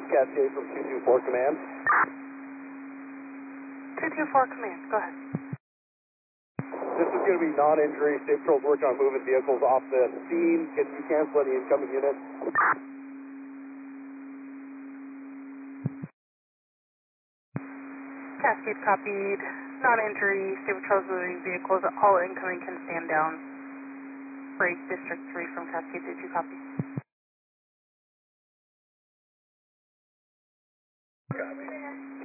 Cascade from 224 Command. 224 Command, go ahead. This is going to be non-injury. State Patrol's working on moving vehicles off the scene. Can you cancel any incoming units? Cascade copied. Non-injury. State Patrol's moving vehicles. All incoming can stand down. Break District 3 from Cascade. Did you copy? Copy.